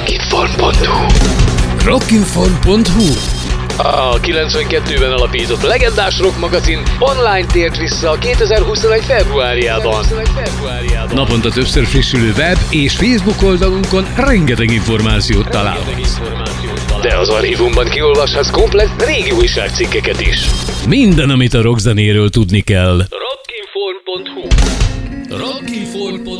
Rockinform.hu. Rockinform.hu. A 92-ben alapított legendás rock magazin online tért vissza a 2021 februárjában. Naponta többször frissülő web és Facebook oldalunkon rengeteg információt találhatsz. De az archívumban kiolvashatsz komplett régi újságcikkeket is. Minden, amit a rockzenéről tudni kell. Rockinform.hu. Rockinform.hu